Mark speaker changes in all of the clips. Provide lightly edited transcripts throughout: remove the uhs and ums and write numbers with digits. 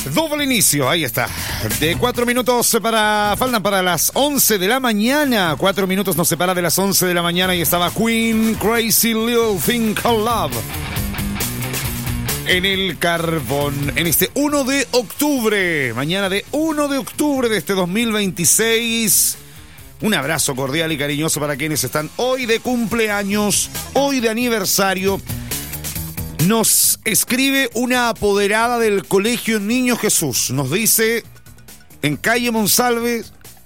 Speaker 1: Doble inicio, ahí está. De 4 minutos faltan para las 11 de la mañana. 4 minutos nos separa de las 11 de la mañana y estaba Queen, Crazy Little Thing Called Love. En el carbón, en este 1 de octubre, mañana de 1 de octubre de este 2026. Un abrazo cordial y cariñoso para quienes están hoy de cumpleaños, hoy de aniversario. Nos escribe una apoderada del Colegio Niño Jesús. Nos dice, en calle Monsalve,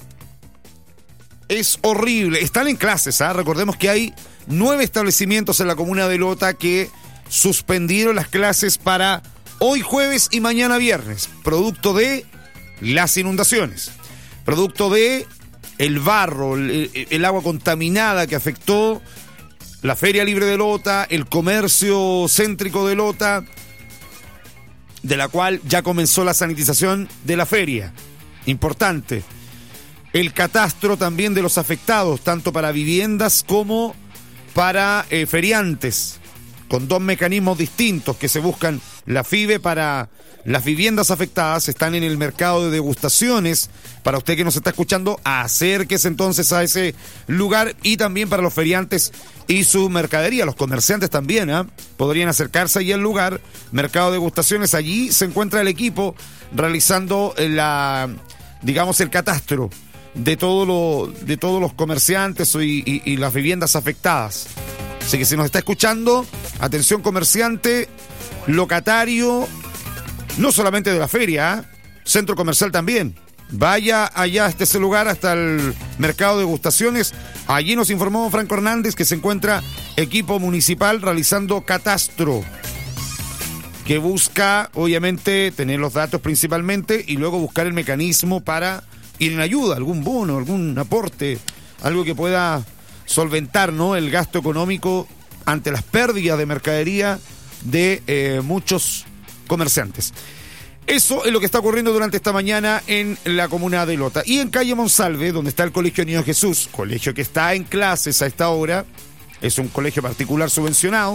Speaker 1: es horrible. Están en clases, ¿ah? Recordemos que hay 9 establecimientos en la comuna de Lota que suspendieron las clases para hoy jueves y mañana viernes, producto de las inundaciones, producto de el barro, el agua contaminada que afectó la Feria Libre de Lota, el comercio céntrico de Lota, de la cual ya comenzó la sanitización de la feria. Importante. El catastro también de los afectados, tanto para viviendas como para feriantes, con 2 mecanismos distintos que se buscan. La FIBE para las viviendas afectadas están en el mercado de degustaciones. Para usted que nos está escuchando, acérquese entonces a ese lugar, y también para los feriantes y su mercadería. Los comerciantes también podrían acercarse allí al lugar, mercado de degustaciones. Allí se encuentra el equipo realizando el catastro de todos los comerciantes y las viviendas afectadas. Así que si nos está escuchando, atención comerciante, locatario, no solamente de la feria, centro comercial también. Vaya allá hasta ese lugar, hasta el mercado de degustaciones. Allí nos informó Franco Hernández que se encuentra equipo municipal realizando catastro, que busca, obviamente, tener los datos principalmente y luego buscar el mecanismo para ir en ayuda, algún bono, algún aporte, algo que pueda solventar, ¿no?, el gasto económico ante las pérdidas de mercadería de muchos comerciantes. Eso es lo que está ocurriendo durante esta mañana en la comuna de Lota. Y en calle Monsalve, donde está el Colegio Niño Jesús, colegio que está en clases a esta hora, es un colegio particular subvencionado,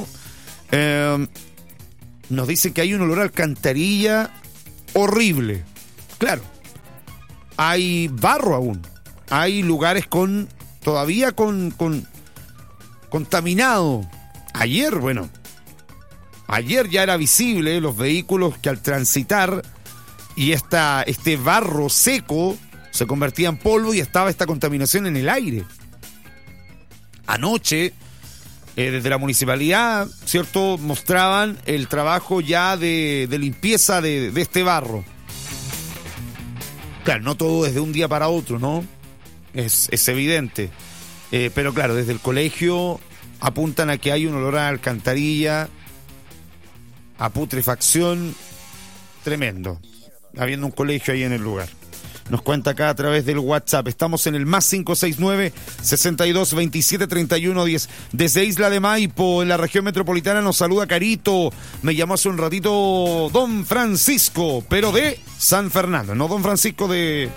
Speaker 1: nos dicen que hay un olor a alcantarilla horrible. Claro, hay barro aún, hay lugares todavía contaminado. Ayer ya era visible los vehículos que al transitar y este barro seco se convertía en polvo y estaba esta contaminación en el aire. Anoche, desde la municipalidad, ¿cierto?, mostraban el trabajo ya de limpieza de este barro. Claro, no todo desde un día para otro, ¿no? Es evidente. Pero claro, desde el colegio apuntan a que hay un olor a alcantarilla, a putrefacción tremendo, habiendo un colegio ahí en el lugar. Nos cuenta acá a través del WhatsApp. Estamos en el más 569-6227-3110. Desde Isla de Maipo, en la región metropolitana, nos saluda Carito. Me llamó hace un ratito Don Francisco, pero de San Fernando. No Don Francisco el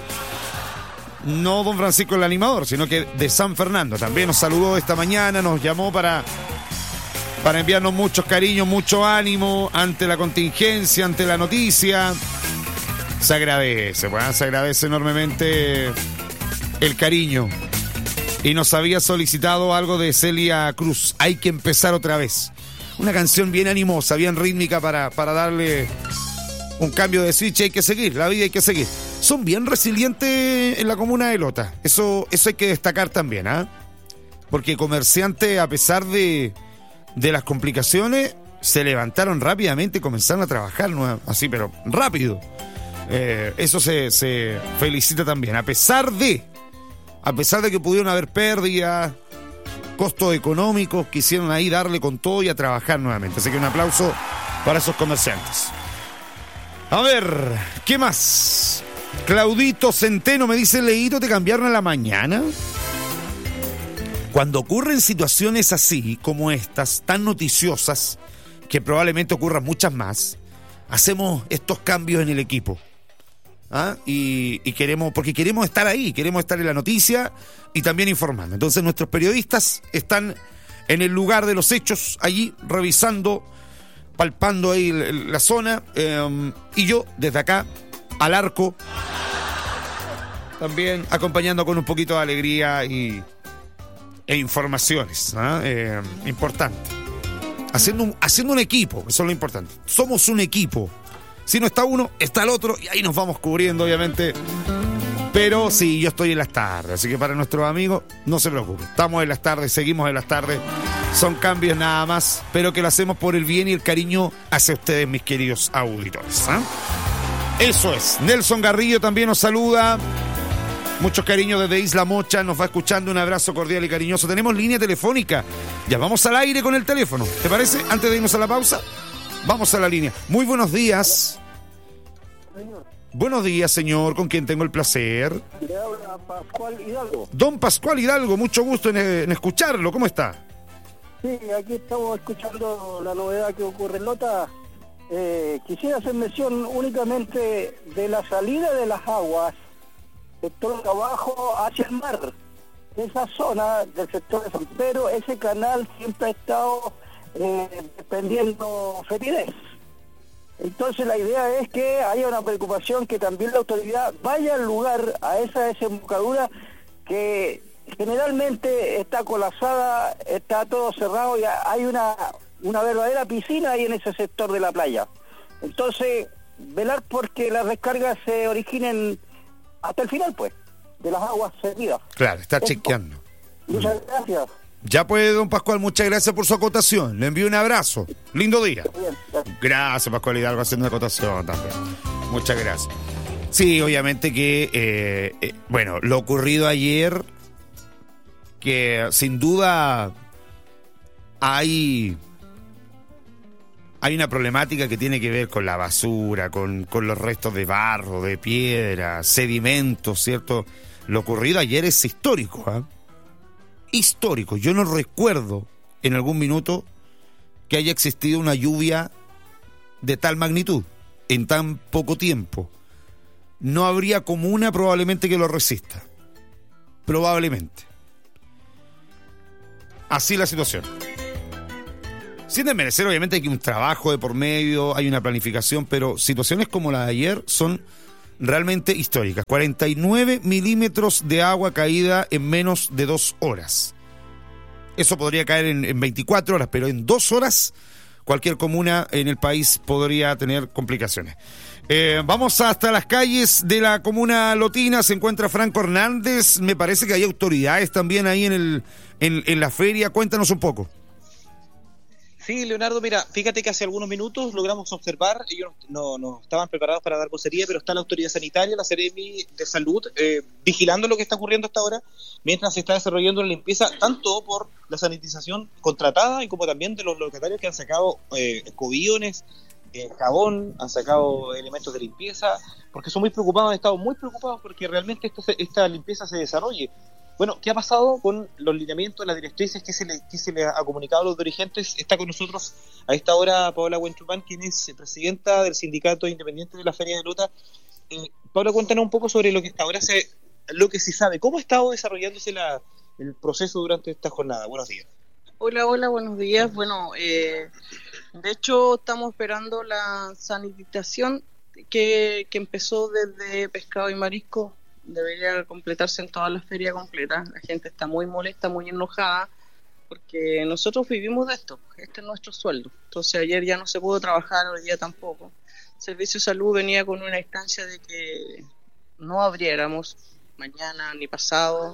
Speaker 1: animador, sino que de San Fernando. También nos saludó esta mañana, nos llamó para enviarnos muchos cariños, mucho ánimo ante la contingencia, ante la noticia. Se agradece enormemente el cariño. Y nos había solicitado algo de Celia Cruz, Hay que empezar otra vez. Una canción bien animosa, bien rítmica para darle un cambio de switch. Hay que seguir, la vida hay que seguir. Son bien resilientes en la comuna de Lota. Eso hay que destacar también, porque comerciantes, a pesar de las complicaciones, se levantaron rápidamente y comenzaron a trabajar, ¿no?, así, pero rápido. Eso se felicita también, a pesar de que pudieron haber pérdidas, costos económicos, quisieron ahí darle con todo y a trabajar nuevamente. Así que un aplauso para esos comerciantes. A ver, ¿qué más? Claudito Centeno me dice, Leito, ¿te cambiaron a la mañana? Cuando ocurren situaciones así como estas, tan noticiosas, que probablemente ocurran muchas más, hacemos estos cambios en el equipo. Y queremos estar ahí, queremos estar en la noticia y también informando. Entonces nuestros periodistas están en el lugar de los hechos, allí revisando palpando ahí la zona, y yo desde acá al arco también acompañando con un poquito de alegría e informaciones, importante, haciendo un equipo. Eso es lo importante, somos un equipo. Si no está uno, está el otro, y ahí nos vamos cubriendo, obviamente. Pero sí, yo estoy en las tardes, así que para nuestros amigos, no se preocupen. Estamos en las tardes, seguimos en las tardes. Son cambios nada más, pero que lo hacemos por el bien y el cariño hacia ustedes, mis queridos auditores. Eso es. Nelson Garrillo también nos saluda. Muchos cariños desde Isla Mocha, nos va escuchando. Un abrazo cordial y cariñoso. Tenemos línea telefónica. Ya vamos al aire con el teléfono. ¿Te parece? Antes de irnos a la pausa, vamos a la línea. Muy buenos días. Buenos días, señor. ¿Con quién tengo el placer?
Speaker 2: Le habla Pascual Hidalgo.
Speaker 1: Don Pascual Hidalgo, mucho gusto en escucharlo. ¿Cómo está?
Speaker 2: Sí, aquí estamos escuchando la novedad que ocurre en Lota. Quisiera hacer mención únicamente de la salida de las aguas, sector de abajo hacia el mar. Esa zona del sector de San Pedro, ese canal siempre ha estado dependiendo fetidez. Entonces la idea es que haya una preocupación, que también la autoridad vaya al lugar, a esa desembocadura que generalmente está colapsada, está todo cerrado y hay una verdadera piscina ahí en ese sector de la playa. Entonces, velar porque las descargas se originen hasta el final, pues, de las aguas servidas.
Speaker 1: Claro, está chequeando.
Speaker 2: Muchas gracias.
Speaker 1: Ya puede, don Pascual, muchas gracias por su acotación. Le envío un abrazo. Lindo día.
Speaker 2: Bien, gracias.
Speaker 1: Gracias, Pascual Hidalgo, haciendo una acotación también. Muchas gracias. Sí, obviamente que, lo ocurrido ayer, que sin duda hay una problemática que tiene que ver con la basura, con los restos de barro, de piedra, sedimentos, ¿cierto? Lo ocurrido ayer es histórico, histórico. Yo no recuerdo en algún minuto que haya existido una lluvia de tal magnitud en tan poco tiempo. No habría comuna probablemente que lo resista. Probablemente. Así la situación. Sin desmerecer, obviamente hay un trabajo de por medio, hay una planificación, pero situaciones como la de ayer son realmente históricas. 49 milímetros de agua caída en menos de 2 horas. Eso podría caer en 24 horas, pero en 2 horas cualquier comuna en el país podría tener complicaciones. Vamos hasta las calles de la comuna lotina. Se encuentra Franco Hernández. Me parece que hay autoridades también ahí en la feria. Cuéntanos un poco.
Speaker 3: Sí, Leonardo, mira, fíjate que hace algunos minutos logramos observar, ellos no estaban preparados para dar vocería, pero está la autoridad sanitaria, la Seremi de Salud, vigilando lo que está ocurriendo hasta ahora, mientras se está desarrollando la limpieza, tanto por la sanitización contratada y como también de los locatarios que han sacado cobillones, jabón, han sacado elementos de limpieza, porque son muy preocupados, han estado muy preocupados porque realmente esta limpieza se desarrolle. Bueno, ¿qué ha pasado con los lineamientos, las directrices que se le ha comunicado a los dirigentes? Está con nosotros a esta hora Paola Huenchupán, quien es presidenta del Sindicato Independiente de la Feria de Lota. Paola, cuéntanos un poco sobre lo que hasta ahora lo que se sabe. ¿Cómo ha estado desarrollándose el proceso durante esta jornada? Buenos días.
Speaker 4: Hola, buenos días. Bueno, de hecho estamos esperando la sanitización que empezó desde pescado y marisco. Debería completarse en todas las ferias completas. La gente está muy molesta, muy enojada, porque nosotros vivimos de esto. Este es nuestro sueldo. Entonces ayer ya no se pudo trabajar, hoy día tampoco. El Servicio de Salud venía con una instancia de que no abriéramos mañana ni pasado.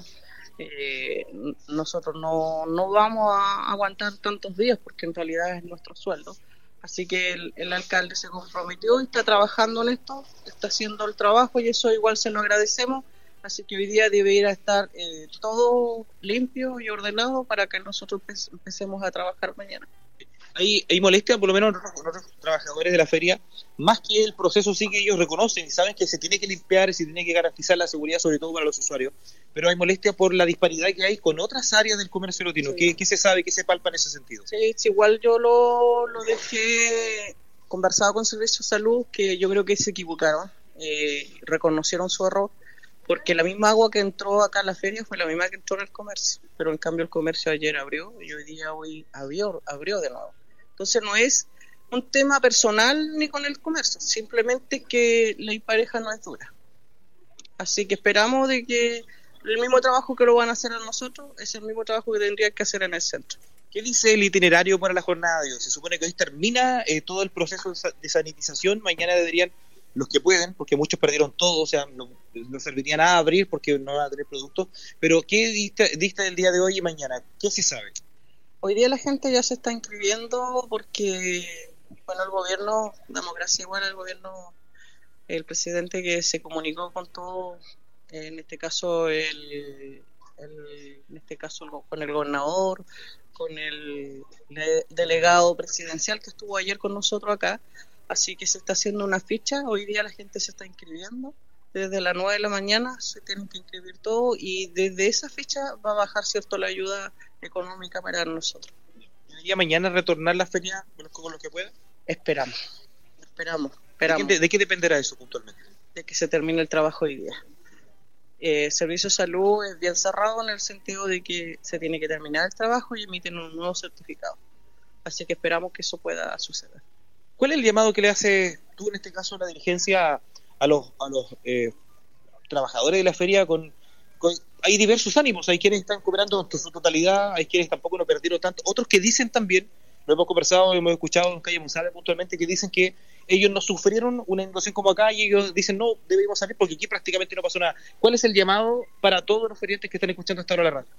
Speaker 4: Nosotros no vamos a aguantar tantos días, porque en realidad es nuestro sueldo. Así que el alcalde se comprometió y está trabajando en esto, está haciendo el trabajo y eso igual se lo agradecemos. Así que hoy día debería estar todo limpio y ordenado para que nosotros empecemos a trabajar mañana.
Speaker 3: Hay molestia, por lo menos nosotros trabajadores de la feria, más que el proceso sí que ellos reconocen y saben que se tiene que limpiar y se tiene que garantizar la seguridad, sobre todo para los usuarios, pero hay molestia por la disparidad que hay con otras áreas del comercio lotino. Sí. ¿Qué se sabe, qué se palpa en ese sentido?
Speaker 4: Sí, igual yo lo dejé conversado con Servicio de Salud, que yo creo que se equivocaron, reconocieron su error, porque la misma agua que entró acá a la feria fue la misma que entró en el comercio, pero en cambio el comercio ayer abrió y hoy abrió de nuevo. Entonces no es un tema personal ni con el comercio, simplemente que la pareja no es dura. Así que esperamos de que el mismo trabajo que lo van a hacer a nosotros es el mismo trabajo que tendrían que hacer en el centro.
Speaker 3: ¿Qué dice el itinerario para la jornada de hoy? Se supone que hoy termina todo el proceso de sanitización. Mañana deberían, los que pueden, porque muchos perdieron todo, o sea, no serviría nada abrir porque no van a tener productos. Pero ¿qué dista del día de hoy y mañana? ¿Qué se sabe?
Speaker 4: Hoy día la gente ya se está inscribiendo porque, bueno, el gobierno, damos gracias igual al gobierno, el presidente que se comunicó con todo, en este caso con el gobernador, con el delegado presidencial que estuvo ayer con nosotros acá, así que se está haciendo una ficha. Hoy día la gente se está inscribiendo, desde las 9 de la mañana se tienen que inscribir todo y desde esa fecha va a bajar, ¿cierto?, la ayuda económica para nosotros.
Speaker 3: ¿El día mañana retornar la feria con lo que pueda?
Speaker 4: Esperamos.
Speaker 3: ¿De qué dependerá eso puntualmente?
Speaker 4: De que se termine el trabajo hoy día. Servicio de salud es bien cerrado en el sentido de que se tiene que terminar el trabajo y emiten un nuevo certificado. Así que esperamos que eso pueda suceder.
Speaker 3: ¿Cuál es el llamado que le hace tú, en este caso, la dirigencia a los trabajadores de la feria? Hay diversos ánimos, hay quienes están cooperando en su totalidad, hay quienes tampoco no perdieron tanto, otros que dicen también, lo hemos conversado, hemos escuchado en Calle Monsalve puntualmente, que dicen que ellos no sufrieron una inundación como acá y ellos dicen no, debemos salir porque aquí prácticamente no pasó nada. ¿Cuál es el llamado para todos los feriantes que están escuchando hasta ahora la radio?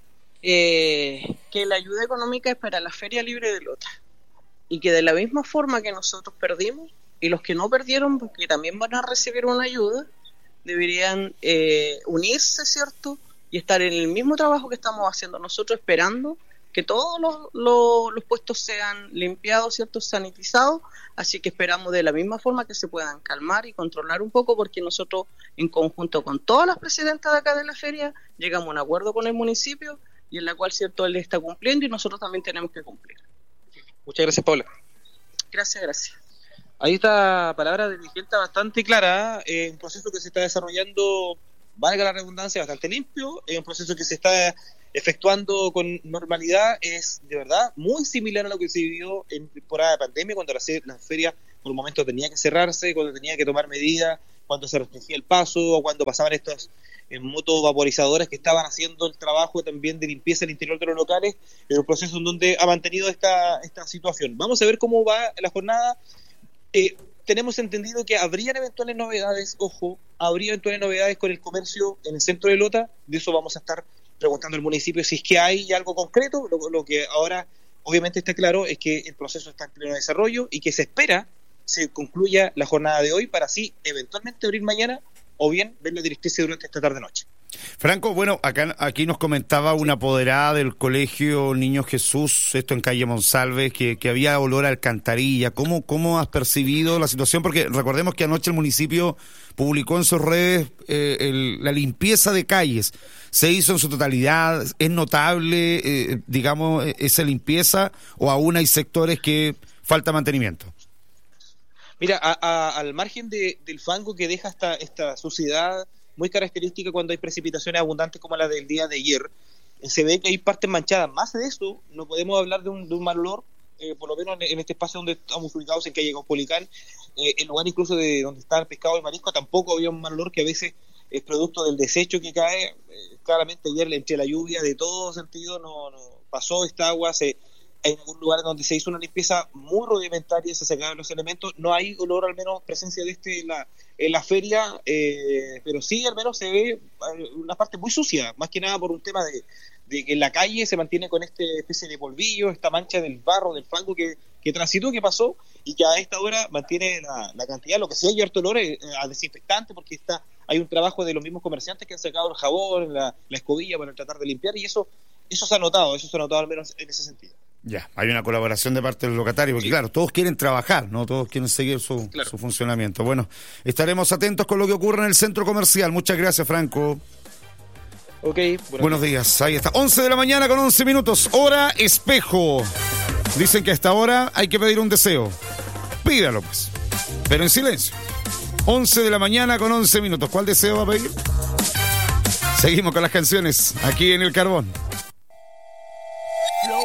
Speaker 4: Que la ayuda económica es para la Feria Libre de Lota y que de la misma forma que nosotros perdimos y los que no perdieron, porque también van a recibir una ayuda, deberían unirse, ¿cierto? Y estar en el mismo trabajo que estamos haciendo nosotros, esperando que todos los puestos sean limpiados, ¿cierto?, sanitizados, así que esperamos de la misma forma que se puedan calmar y controlar un poco, porque nosotros, en conjunto con todas las presidentas de acá de la feria, llegamos a un acuerdo con el municipio, y en la cual, ¿cierto?, él está cumpliendo y nosotros también tenemos que cumplir.
Speaker 3: Muchas gracias, Paula.
Speaker 4: Gracias.
Speaker 3: Ahí está palabra de dirigente bastante clara, un proceso que se está desarrollando, valga la redundancia, bastante limpio, un proceso que se está efectuando con normalidad, es de verdad muy similar a lo que se vivió en temporada de pandemia, cuando la feria por un momento tenía que cerrarse, cuando tenía que tomar medidas, cuando se restringía el paso, o cuando pasaban estos motovaporizadoras que estaban haciendo el trabajo también de limpieza al interior de los locales, en un proceso en donde ha mantenido esta situación. Vamos a ver cómo va la jornada. Tenemos entendido que habrían eventuales novedades, habría eventuales novedades con el comercio en el centro de Lota, de eso vamos a estar preguntando al municipio si es que hay algo concreto. Lo que ahora obviamente está claro es que el proceso está en pleno desarrollo y que se espera se concluya la jornada de hoy para así eventualmente abrir mañana o bien ver la directriz durante esta tarde-noche.
Speaker 1: Franco, bueno, aquí nos comentaba una apoderada del Colegio Niño Jesús, esto en Calle Monsalve, que había olor a alcantarilla. ¿Cómo has percibido la situación? Porque recordemos que anoche el municipio publicó en sus redes la limpieza de calles. ¿Se hizo en su totalidad? ¿Es notable, digamos, esa limpieza o aún hay sectores que falta mantenimiento?
Speaker 3: Mira, al margen del fango que deja esta suciedad muy característica cuando hay precipitaciones abundantes como la del día de ayer, se ve que hay partes manchadas. Más de eso, no podemos hablar de un mal olor, por lo menos en este espacio donde estamos ubicados, en calle Caupolicán, el lugar incluso de donde está el pescado y marisco, tampoco había un mal olor que a veces es producto del desecho que cae. Claramente ayer, entre la lluvia, de todo sentido, no pasó esta agua, hay algún lugar donde se hizo una limpieza muy rudimentaria, se sacaron los elementos, no hay olor, al menos presencia de en la feria, pero sí al menos se ve una parte muy sucia, más que nada por un tema de que en la calle se mantiene con esta especie de polvillo, esta mancha del barro, del fango que transitó, que pasó, y que a esta hora mantiene la cantidad. Lo que sí hay harto olor a desinfectante, porque hay un trabajo de los mismos comerciantes que han sacado el jabón, la escobilla para tratar de limpiar, y eso se ha notado al menos en ese sentido.
Speaker 1: Ya, hay una colaboración de parte del locatario, porque claro, todos quieren trabajar, no todos quieren seguir su funcionamiento. Bueno, estaremos atentos con lo que ocurre en el centro comercial. Muchas gracias, Franco.
Speaker 3: Ok,
Speaker 1: buenos días. Ahí está, 11 de la mañana con 11 minutos, hora espejo. Dicen que a esta hora hay que pedir un deseo. Pídalo pues, pero en silencio. 11 de la mañana con 11 minutos. ¿Cuál deseo va a pedir? Seguimos con las canciones aquí en El Carbón.